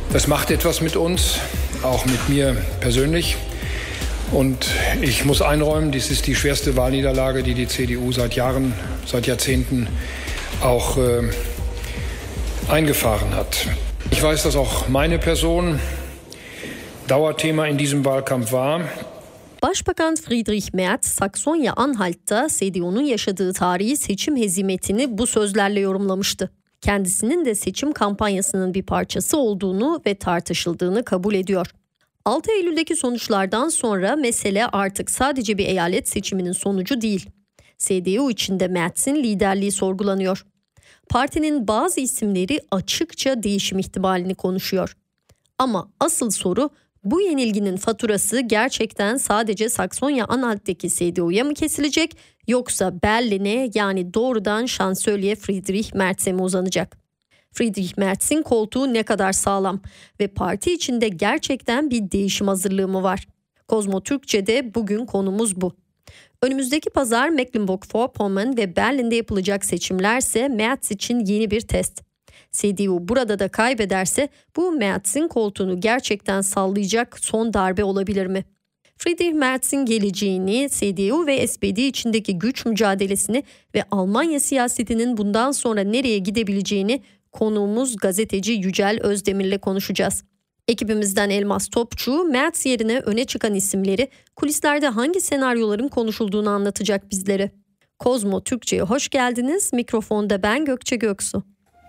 Das macht etwas mit uns, auch mit mir persönlich. Und ich muss einräumen, dies ist die schwerste Wahlniederlage, die die CDU seit Jahren, seit Jahrzehnten auch eingefahren hat. Ich weiß, dass auch meine Person Dauerthema in diesem Wahlkampf war. Başbakan Friedrich Merz, Saksonya-Anhalt'ta CDU'nun yaşadığı tarihi seçim hezimetini bu sözlerle yorumlamıştı. Kendisinin de seçim kampanyasının bir parçası olduğunu ve tartışıldığını kabul ediyor. 6 Eylül'deki sonuçlardan sonra mesele artık sadece bir eyalet seçiminin sonucu değil. CDU içinde Merz'in liderliği sorgulanıyor. Partinin bazı isimleri açıkça değişim ihtimalini konuşuyor. Ama asıl soru, bu yenilginin faturası gerçekten sadece Saksonya-Anhalt'taki CDU'ya mı kesilecek yoksa Berlin'e, yani doğrudan şansölye Friedrich Merz'e mi uzanacak? Friedrich Merz'in koltuğu ne kadar sağlam ve parti içinde gerçekten bir değişim hazırlığı mı var? Kozmo Türkçe'de bugün konumuz bu. Önümüzdeki pazar Mecklenburg-Vorpommern ve Berlin'de yapılacak seçimlerse Merz için yeni bir test. CDU burada da kaybederse bu Merz'in koltuğunu gerçekten sallayacak son darbe olabilir mi? Friedrich Merz'in geleceğini, CDU ve SPD içindeki güç mücadelesini ve Almanya siyasetinin bundan sonra nereye gidebileceğini konuğumuz gazeteci Yücel Özdemir'le konuşacağız. Ekibimizden Elmas Topçu, Merz yerine öne çıkan isimleri, kulislerde hangi senaryoların konuşulduğunu anlatacak bizlere. Kozmo Türkçe'ye hoş geldiniz. Mikrofonda ben Gökçe Göksu.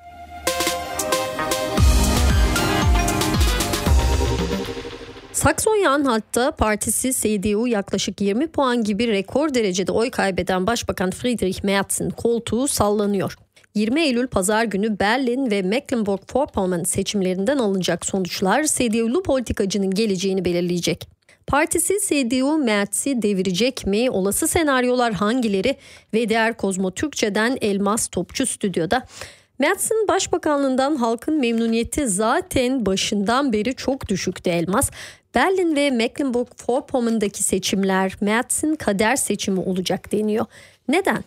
Saksonya-Anhalt'ta partisi CDU yaklaşık 20 puan gibi rekor derecede oy kaybeden Başbakan Friedrich Merz'in koltuğu sallanıyor. 20 Eylül Pazar günü Berlin ve Mecklenburg-Vorpommern seçimlerinden alınacak sonuçlar CDU'lu politikacının geleceğini belirleyecek. Partisi CDU Merz'i devirecek mi? Olası senaryolar hangileri? Ve diğer Kozmo Türkçe'den Elmas Topçu stüdyoda. Merz'in başbakanlığından halkın memnuniyeti zaten başından beri çok düşüktü Elmas. Berlin ve Mecklenburg-Vorpommern'daki seçimler Merz'in kader seçimi olacak deniyor. Neden?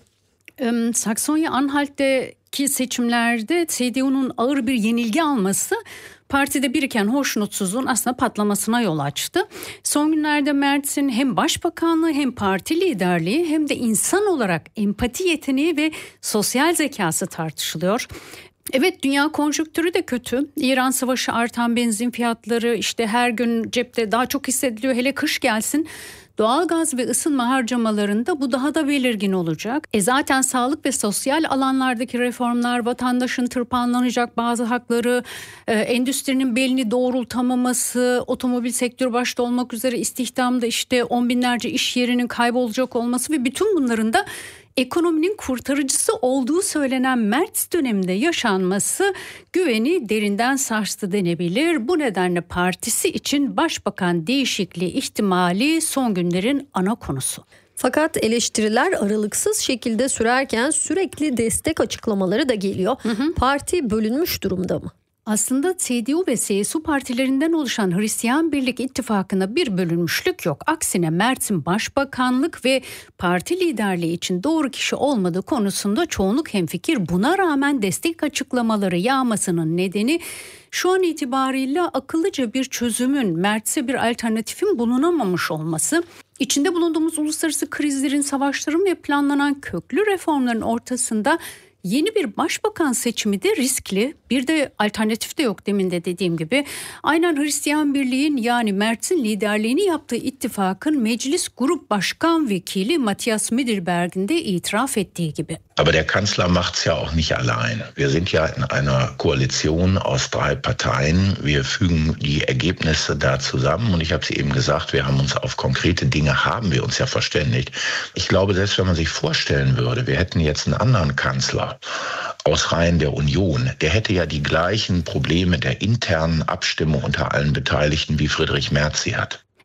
Saksonya-Anhalt'teki seçimlerde CDU'nun ağır bir yenilgi alması partide biriken hoşnutsuzluğun aslında patlamasına yol açtı. Son günlerde Merz'in hem başbakanlığı hem parti liderliği hem de insan olarak empati yeteneği ve sosyal zekası tartışılıyor. Evet, dünya konjonktürü de kötü. İran savaşı, artan benzin fiyatları, işte her gün cepte daha çok hissediliyor. Hele kış gelsin. Doğalgaz ve ısınma harcamalarında bu daha da belirgin olacak. Zaten sağlık ve sosyal alanlardaki reformlar, vatandaşın tırpanlanacak bazı hakları, endüstrinin belini doğrultamaması, otomobil sektörü başta olmak üzere istihdamda işte 10 binlerce iş yerinin kaybolacak olması ve bütün bunların da ekonominin kurtarıcısı olduğu söylenen Merz döneminde yaşanması güveni derinden sarstı denebilir. Bu nedenle partisi için başbakan değişikliği ihtimali son günlerin ana konusu. Fakat eleştiriler aralıksız şekilde sürerken sürekli destek açıklamaları da geliyor. Parti bölünmüş durumda mı? Aslında CDU ve CSU partilerinden oluşan Hristiyan Birlik İttifakı'na bir bölünmüşlük yok. Aksine Merz'in başbakanlık ve parti liderliği için doğru kişi olmadığı konusunda çoğunluk hemfikir. Buna rağmen destek açıklamaları yağmasının nedeni şu an itibariyle akıllıca bir çözümün, Merz'e bir alternatifin bulunamamış olması. İçinde bulunduğumuz uluslararası krizlerin, savaşların ve planlanan köklü reformların ortasında yeni bir başbakan seçimi de riskli. Bir de alternatif de yok, demin de dediğim gibi. Aynen Hristiyan Birliği'nin, yani Merz'in liderliğini yaptığı ittifakın Meclis Grup Başkan Vekili Matthias Middelberg'in de itiraf ettiği gibi. Aber der Kanzler macht's ja auch nicht allein. Wir sind ja in einer Koalition aus 3 Parteien. Wir fügen die Ergebnisse da zusammen. Und ich habe es eben gesagt, wir haben uns auf konkrete Dinge, haben wir uns ja verständigt. Ich glaube, selbst wenn man sich vorstellen würde, wir hätten jetzt einen anderen Kanzler aus Reihen der Union, der hätte ja die gleichen Probleme der internen Abstimmung unter allen Beteiligten wie Friedrich Merz sie hat.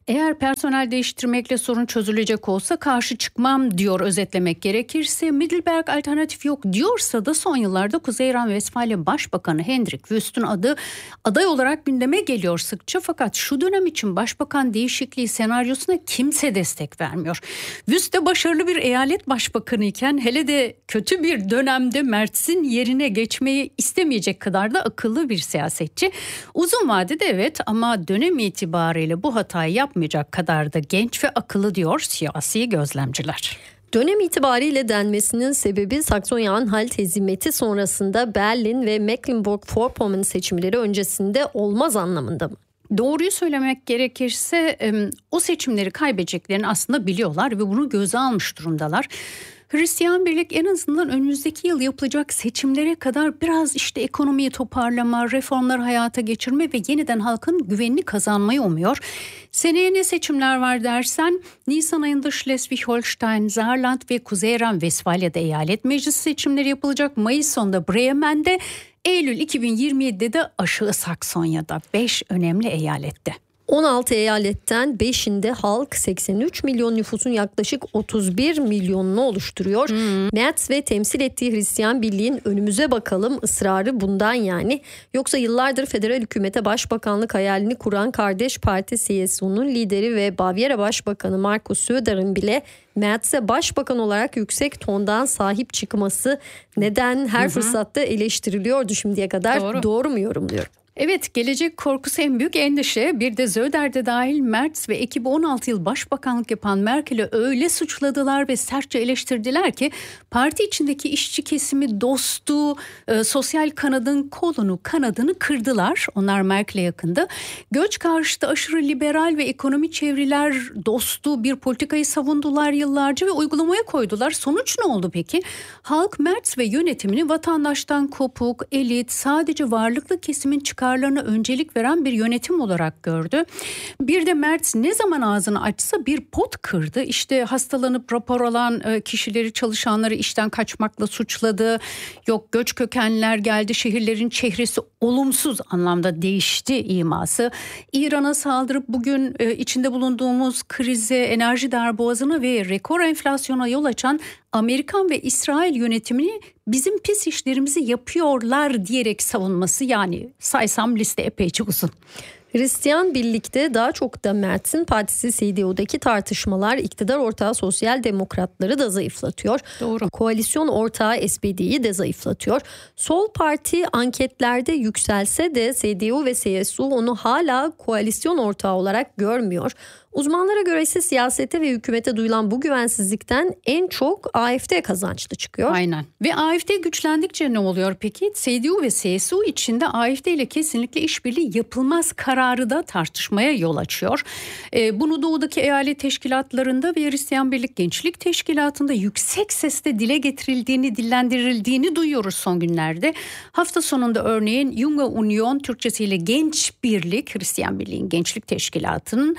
Eğer personel değiştirmekle sorun çözülecek olsa karşı çıkmam diyor özetlemek gerekirse. Middelberg alternatif yok diyorsa da son yıllarda Kuzey Ren-Vestfalya Başbakanı Hendrik Wüst'ün adı aday olarak gündeme geliyor sıkça. Fakat şu dönem için başbakan değişikliği senaryosuna kimse destek vermiyor. Wüst de başarılı bir eyalet başbakanı iken hele de kötü bir dönemde Merz'in yerine geçmeyi istemeyecek kadar da akıllı bir siyasetçi. Uzun vadede evet ama dönem itibariyle bu hatayı yapmayacak kadar da genç ve akıllı diyor siyasi gözlemciler. Dönem itibariyle denmesinin sebebi Saksonya-Anhalt hezimeti sonrasında Berlin ve Mecklenburg-Vorpommern seçimleri öncesinde olmaz anlamında mı? Doğruyu söylemek gerekirse o seçimleri kaybedeceklerini aslında biliyorlar ve bunu göze almış durumdalar. Hristiyan Birlik en azından önümüzdeki yıl yapılacak seçimlere kadar biraz ekonomiyi toparlama, reformları hayata geçirme ve yeniden halkın güvenini kazanmayı umuyor. Seneye ne seçimler var dersen Nisan ayında Schleswig-Holstein, Saarland ve Kuzey Ren-Vestfalya'da eyalet meclisi seçimleri yapılacak. Mayıs sonunda Bremen'de, Eylül 2027'de de Aşağı Saksonya'da 5 önemli eyalette. 16 eyaletten 5'inde halk 83 milyon nüfusun yaklaşık 31 milyonunu oluşturuyor. Merz ve temsil ettiği Hristiyan Birliği'nin önümüze bakalım ısrarı bundan yani. Yoksa yıllardır federal hükümete başbakanlık hayalini kuran kardeş parti CSU'nun lideri ve Bavyera Başbakanı Markus Söder'in bile Merz'e başbakan olarak yüksek tondan sahip çıkması neden her fırsatta eleştiriliyordu şimdiye kadar. Doğru mu yorumluyorum? Evet, gelecek korkusu en büyük endişe. Bir de Söder'de dahil Merz ve ekibi 16 yıl başbakanlık yapan Merkel'i öyle suçladılar ve sertçe eleştirdiler ki parti içindeki işçi kesimi dostu, sosyal kanadın kanadını kırdılar. Onlar Merkel'e yakındı. Göç karşıtı aşırı liberal ve ekonomi çevreler dostu bir politikayı savundular yıllarca ve uygulamaya koydular. Sonuç ne oldu peki? Halk Merz ve yönetimini vatandaştan kopuk, elit, sadece varlıklı kesimin çıkarlarına öncelik veren bir yönetim olarak gördü. Bir de Merz ne zaman ağzını açsa bir pot kırdı. Hastalanıp rapor alan kişileri, çalışanları işten kaçmakla suçladı. Yok göç kökenliler geldi, şehirlerin çehresi olumsuz anlamda değişti iması. İran'a saldırıp bugün içinde bulunduğumuz krize, enerji darboğazına ve rekor enflasyona yol açan Amerikan ve İsrail yönetimini bizim pis işlerimizi yapıyorlar diyerek savunması, yani saysam liste epeyce uzun. Hristiyan Birlik'te daha çok da Merz'in partisi CDU'daki tartışmalar iktidar ortağı Sosyal Demokratları da zayıflatıyor. Doğru. Koalisyon ortağı SPD'yi de zayıflatıyor. Sol parti anketlerde yükselse de CDU ve CSU onu hala koalisyon ortağı olarak görmüyor. Uzmanlara göre ise siyasete ve hükümete duyulan bu güvensizlikten en çok AfD kazançlı çıkıyor. Aynen. Ve AfD güçlendikçe ne oluyor peki? CDU ve CSU içinde AfD ile kesinlikle işbirliği yapılmaz kararı da tartışmaya yol açıyor. Bunu doğudaki eyalet teşkilatlarında ve Hristiyan Birlik Gençlik Teşkilatı'nda yüksek sesle dile getirildiğini, dillendirildiğini duyuyoruz son günlerde. Hafta sonunda örneğin Junge Union, Türkçesiyle Genç Birlik, Hristiyan Birliğin Gençlik Teşkilatı'nın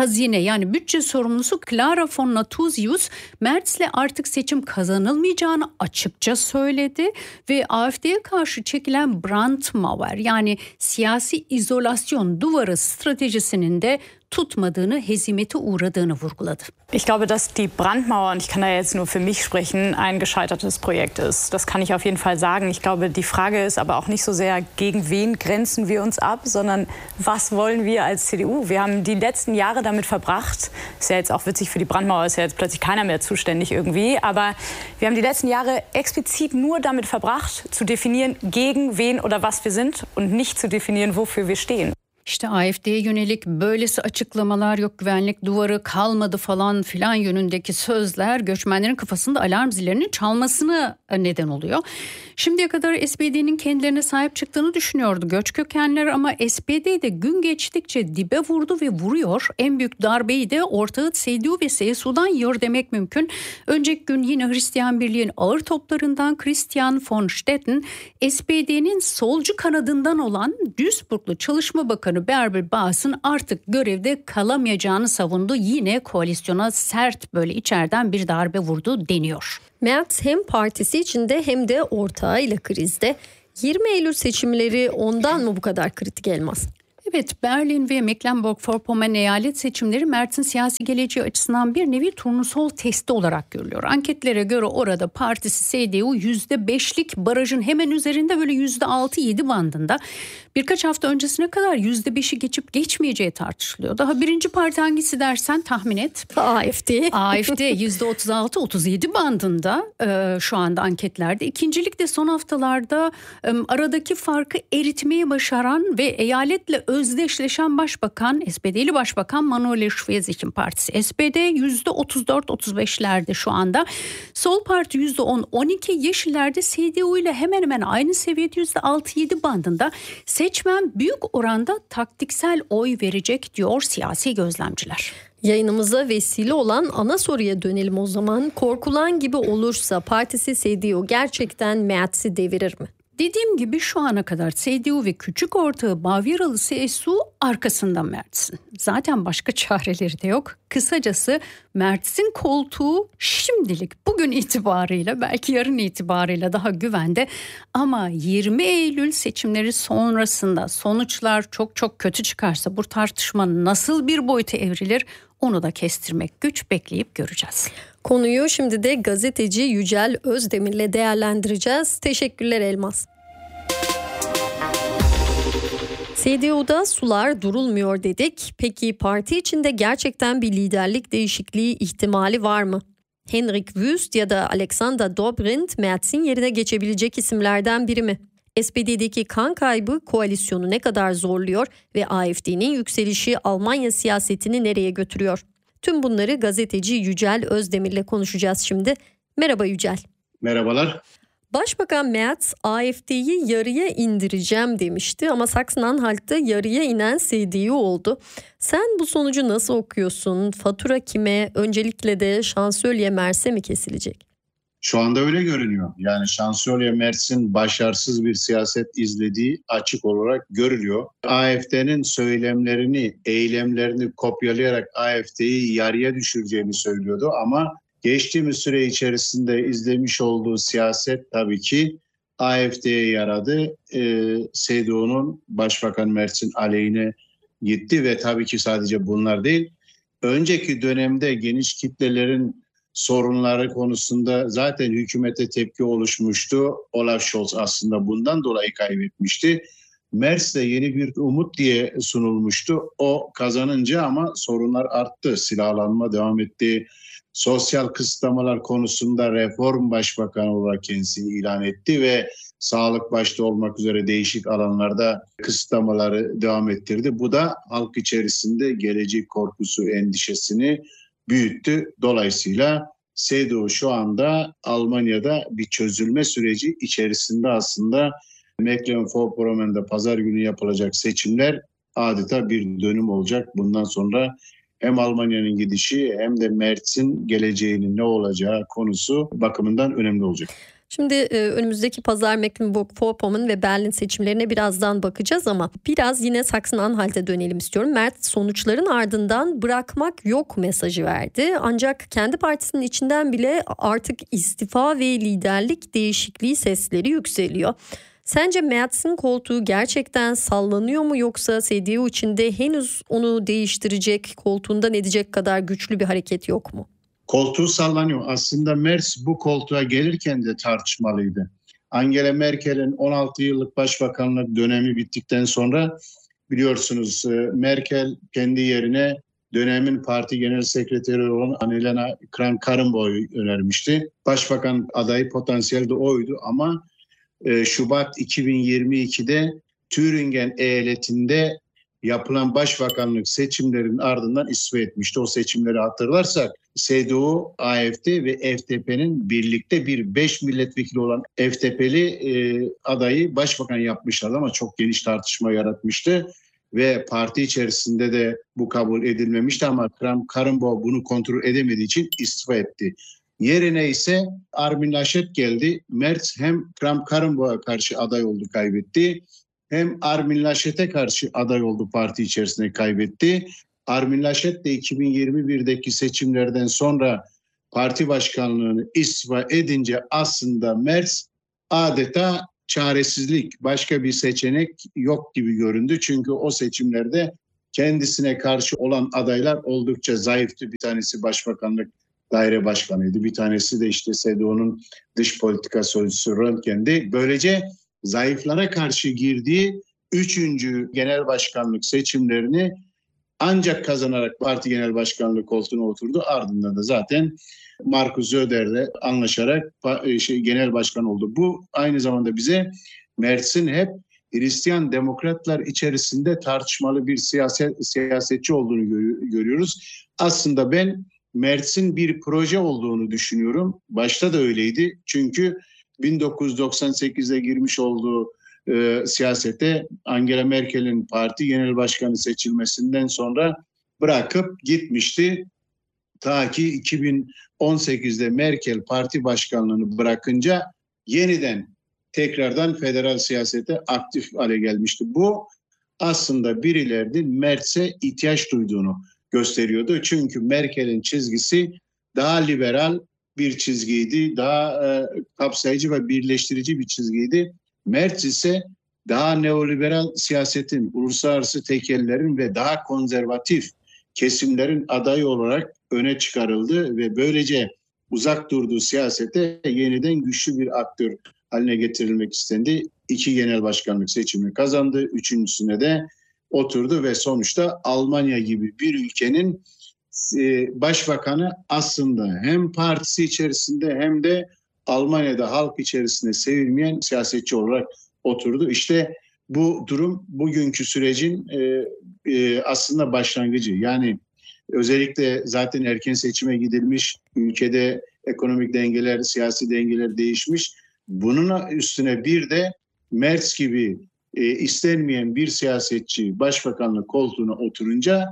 yani bütçe sorumlusu Clara von Nathusius Merz'le artık seçim kazanılmayacağını açıkça söyledi ve AfD'ye karşı çekilen Brandmauer, yani siyasi izolasyon duvarı stratejisinin de tutmadığını, hezimete uğradığını vurguladı. Ich glaube, dass die Brandmauer, und ich kann da jetzt nur für mich sprechen, ein gescheitertes Projekt ist. Das kann ich auf jeden Fall sagen. Ich glaube, die Frage ist aber auch nicht so sehr, gegen wen grenzen wir uns ab, sondern was wollen wir als CDU? Wir haben die letzten Jahre damit verbracht, ist ja jetzt auch witzig, für die Brandmauer ist ja jetzt plötzlich keiner mehr zuständig irgendwie, aber wir haben die letzten Jahre explizit nur damit verbracht, zu definieren, gegen wen oder was wir sind und nicht zu definieren, wofür wir stehen. AfD'ye yönelik böylesi açıklamalar, yok güvenlik duvarı kalmadı falan filan yönündeki sözler göçmenlerin kafasında alarm zillerinin çalmasına neden oluyor. Şimdiye kadar SPD'nin kendilerine sahip çıktığını düşünüyordu göç kökenler ama SPD de gün geçtikçe dibe vurdu ve vuruyor. En büyük darbeyi de ortağı CDU ve CSU'dan yiyor demek mümkün. Önceki gün yine Hristiyan Birliği'nin ağır toplarından Christian von Stetten, SPD'nin solcu kanadından olan Duisburglu Çalışma Bakanı Bärbel Bas'ın artık görevde kalamayacağını savundu. Yine koalisyona sert böyle içeriden bir darbe vurdu deniyor. Merz hem partisi içinde hem de ortağıyla krizde. 20 Eylül seçimleri ondan mı bu kadar kritik Elmas? Evet, Berlin ve Mecklenburg-Vorpommern eyalet seçimleri Merz'in siyasi geleceği açısından bir nevi turnusol testi olarak görülüyor. Anketlere göre orada partisi CDU %5'lik barajın hemen üzerinde, böyle %6-7 bandında. Birkaç hafta öncesine kadar %5'i geçip geçmeyeceği tartışılıyor. Daha birinci parti hangisi dersen tahmin et. AfD. AfD %36-37 bandında şu anda anketlerde. İkincilik de son haftalarda aradaki farkı eritmeyi başaran ve eyaletle özdeşleşen başbakan, SPD'li başbakan Manuel Schwesig'in partisi. SPD %34-35'lerde şu anda. Sol Parti %10-12, Yeşillerde CDU ile hemen hemen aynı seviyede %6-7 bandında. Seçmen büyük oranda taktiksel oy verecek diyor siyasi gözlemciler. Yayınımıza vesile olan ana soruya dönelim o zaman. Korkulan gibi olursa partisi CDU gerçekten Merz'i devirir mi? Dediğim gibi şu ana kadar CDU ve küçük ortağı Bavyeralı CSU arkasında Merz'in. Zaten başka çareleri de yok. Kısacası Merz'in koltuğu şimdilik bugün itibarıyla, belki yarın itibarıyla daha güvende. Ama 20 Eylül seçimleri sonrasında sonuçlar çok çok kötü çıkarsa bu tartışma nasıl bir boyuta evrilir onu da kestirmek güç, bekleyip göreceğiz. Konuyu şimdi de gazeteci Yücel Özdemir'le değerlendireceğiz. Teşekkürler Elmas. CDU'da sular durulmuyor dedik. Peki parti içinde gerçekten bir liderlik değişikliği ihtimali var mı? Henrik Wüst ya da Alexander Dobrindt Merz'in yerine geçebilecek isimlerden biri mi? SPD'deki kan kaybı koalisyonu ne kadar zorluyor ve AfD'nin yükselişi Almanya siyasetini nereye götürüyor? Tüm bunları gazeteci Yücel Özdemir'le konuşacağız şimdi. Merhaba Yücel. Merhabalar. Başbakan Merz AfD'yi yarıya indireceğim demişti ama Sachsen-Anhalt'ta yarıya inen CDU oldu. Sen bu sonucu nasıl okuyorsun? Fatura kime? Öncelikle de Şansölye Merz'e mi kesilecek? Şu anda öyle görünüyor. Yani Şansölye Merz'in başarısız bir siyaset izlediği açık olarak görülüyor. AfD'nin söylemlerini, eylemlerini kopyalayarak AfD'yi yarıya düşüreceğini söylüyordu ama geçtiğimiz süre içerisinde izlemiş olduğu siyaset tabii ki AfD'ye yaradı. CDU'nun Başbakan Merz'in aleyhine gitti ve tabii ki sadece bunlar değil. Önceki dönemde geniş kitlelerin sorunları konusunda zaten hükümete tepki oluşmuştu. Olaf Scholz aslında bundan dolayı kaybetmişti. Merz de yeni bir umut diye sunulmuştu. O kazanınca ama sorunlar arttı. Silahlanma devam etti. Sosyal kısıtlamalar konusunda reform başbakanı olarak kendisini ilan etti ve sağlık başta olmak üzere değişik alanlarda kısıtlamaları devam ettirdi. Bu da halk içerisinde gelecek korkusu, endişesini büyüttü. Dolayısıyla CDU şu anda Almanya'da bir çözülme süreci içerisinde aslında. Mecklenburg-Vorpommern'da pazar günü yapılacak seçimler adeta bir dönüm olacak. Bundan sonra hem Almanya'nın gidişi hem de Merz'in geleceğinin ne olacağı konusu bakımından önemli olacak. Şimdi önümüzdeki pazar Mecklenburg-Vorpommern ve Berlin seçimlerine birazdan bakacağız ama biraz yine Sachsen-Anhalt'a dönelim istiyorum. Merz sonuçların ardından bırakmak yok mesajı verdi. Ancak kendi partisinin içinden bile artık istifa ve liderlik değişikliği sesleri yükseliyor. Sence Merz'in koltuğu gerçekten sallanıyor mu yoksa CDU içinde henüz onu değiştirecek, koltuğundan edecek kadar güçlü bir hareket yok mu? Koltuğu sallanıyor. Aslında Merz bu koltuğa gelirken de tartışmalıydı. Angela Merkel'in 16 yıllık başbakanlık dönemi bittikten sonra biliyorsunuz Merkel kendi yerine dönemin parti genel sekreteri olan Annalena Kramp-Karrenbauer'u önermişti. Başbakan adayı potansiyel de oydu ama Şubat 2022'de Thüringen eyaletinde yapılan başbakanlık seçimlerinin ardından istifa etmişti. O seçimleri hatırlarsak CDU, AfD ve FDP'nin birlikte bir 5 milletvekili olan FDP'li adayı başbakan yapmışlardı ama çok geniş tartışma yaratmıştı. Ve parti içerisinde de bu kabul edilmemişti ama Kramp-Karrenbauer bunu kontrol edemediği için istifa etti. Yerine ise Armin Laschet geldi. Merz hem Kramp-Karrenbauer'a karşı aday oldu, kaybetti. Hem Armin Laschet'e karşı aday oldu, parti içerisinde kaybetti. Armin Laschet de 2021'deki seçimlerden sonra parti başkanlığını istifa edince aslında Merz adeta çaresizlik, başka bir seçenek yok gibi göründü. Çünkü o seçimlerde kendisine karşı olan adaylar oldukça zayıftı. Bir tanesi Başbakanlık Daire Başkanıydı. Bir tanesi de işte CDU'nun dış politika sözcüsü Röntgen'di. Böylece zayıflara karşı girdiği 3. genel başkanlık seçimlerini ancak kazanarak parti genel başkanlığı koltuğuna oturdu. Ardından da zaten Markus Söder'le anlaşarak genel başkan oldu. Bu aynı zamanda bize Merz'in hep Hristiyan demokratlar içerisinde tartışmalı bir siyasetçi olduğunu görüyoruz. Aslında ben Merz'in bir proje olduğunu düşünüyorum. Başta da öyleydi. Çünkü 1998'de girmiş olduğu siyasete Angela Merkel'in parti genel başkanı seçilmesinden sonra bırakıp gitmişti. Ta ki 2018'de Merkel parti başkanlığını bırakınca yeniden tekrardan federal siyasete aktif hale gelmişti. Bu aslında birilerinin Merz'e ihtiyaç duyduğunu gösteriyordu. Çünkü Merkel'in çizgisi daha liberal bir çizgiydi, daha kapsayıcı ve birleştirici bir çizgiydi. Merz ise daha neoliberal siyasetin, uluslararası tekellerin ve daha konservatif kesimlerin adayı olarak öne çıkarıldı ve böylece uzak durduğu siyasete yeniden güçlü bir aktör haline getirilmek istendi. 2 genel başkanlık seçimini kazandı. 3.'süne de oturdu ve sonuçta Almanya gibi bir ülkenin başbakanı aslında hem partisi içerisinde hem de Almanya'da halk içerisinde sevilmeyen siyasetçi olarak oturdu. İşte bu durum bugünkü sürecin aslında başlangıcı. Yani özellikle zaten erken seçime gidilmiş, ülkede ekonomik dengeler, siyasi dengeler değişmiş. Bunun üstüne bir de Merz gibi istenmeyen bir siyasetçi başbakanlık koltuğuna oturunca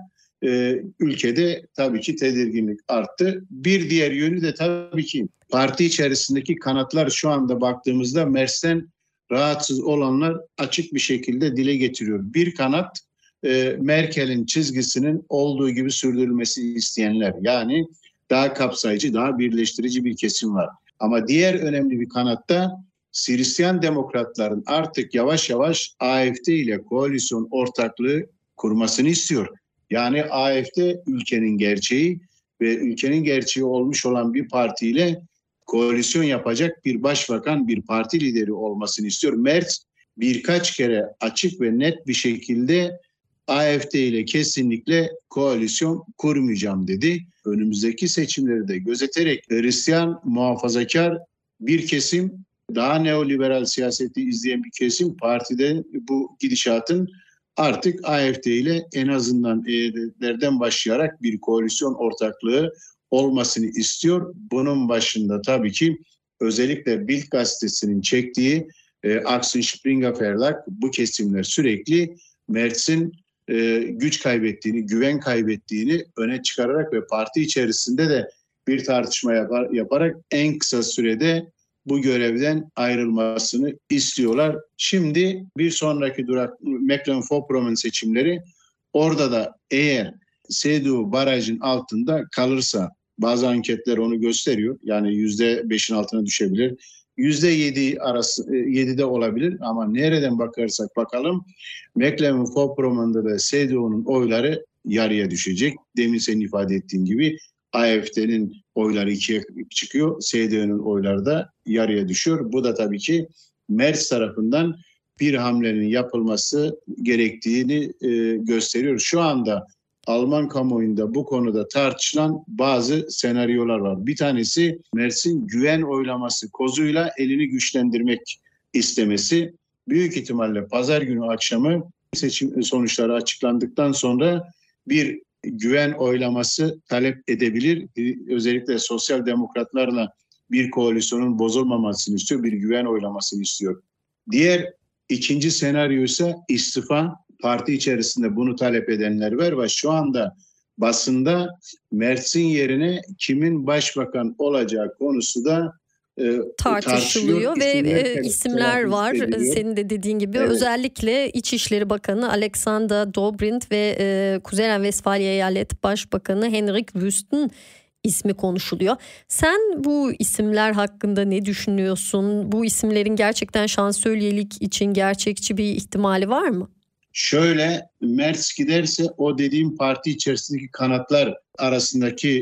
ülkede tabii ki tedirginlik arttı. Bir diğer yönü de tabii ki parti içerisindeki kanatlar şu anda baktığımızda Merz'ten rahatsız olanlar açık bir şekilde dile getiriyor. Bir kanat Merkel'in çizgisinin olduğu gibi sürdürülmesi isteyenler. Yani daha kapsayıcı, daha birleştirici bir kesim var. Ama diğer önemli bir kanatta Hristiyan demokratların artık yavaş yavaş AfD ile koalisyon ortaklığı kurmasını istiyor. Yani AfD ülkenin gerçeği ve ülkenin gerçeği olmuş olan bir partiyle koalisyon yapacak bir başbakan, bir parti lideri olmasını istiyor. Merz birkaç kere açık ve net bir şekilde AfD ile kesinlikle koalisyon kurmayacağım dedi. Önümüzdeki seçimleri de gözeterek Hristiyan muhafazakar bir kesim, daha neoliberal siyaseti izleyen bir kesim partide bu gidişatın artık AfD ile en azından EYD'lerden başlayarak bir koalisyon ortaklığı olmasını istiyor. Bunun başında tabii ki özellikle Bild gazetesinin çektiği Axel Springer Verlag, bu kesimler sürekli Merz'in güç kaybettiğini, güven kaybettiğini öne çıkararak ve parti içerisinde de bir tartışma yaparak en kısa sürede bu görevden ayrılmasını istiyorlar. Şimdi bir sonraki durak Mecklenburg-Vorpommern seçimleri, orada da eğer CDU barajın altında kalırsa, bazı anketler onu gösteriyor. Yani %5'in altına düşebilir. %7'de olabilir ama nereden bakarsak bakalım Mecklenburg-Vorpommern'da da CDU'nun oyları yarıya düşecek. Demin senin ifade ettiğin gibi AfD'nin oyları 2'ye çıkıyor. CDU'nun oyları da yarıya düşüyor. Bu da tabii ki Merz tarafından bir hamlenin yapılması gerektiğini gösteriyor. Şu anda Alman kamuoyunda bu konuda tartışılan bazı senaryolar var. Bir tanesi Merz'in güven oylaması kozuyla elini güçlendirmek istemesi. Büyük ihtimalle pazar günü akşamı seçim sonuçları açıklandıktan sonra bir güven oylaması talep edebilir. Özellikle sosyal demokratlarla bir koalisyonun bozulmamasını istiyor, bir güven oylamasını istiyor. Diğer ikinci senaryo ise istifa. Parti içerisinde bunu talep edenler var ve şu anda basında Merz'in yerine kimin başbakan olacağı konusu da tartışılıyor ve isimler var. Senin de dediğin gibi özellikle İçişleri Bakanı Alexander Dobrindt ve Kuzey Renvestfalya Eyalet Başbakanı Henrik Wüst'ün ismi konuşuluyor. Sen bu isimler hakkında ne düşünüyorsun? Bu isimlerin gerçekten şansölyelik için gerçekçi bir ihtimali var mı? Şöyle, Merz giderse o dediğim parti içerisindeki kanatlar arasındaki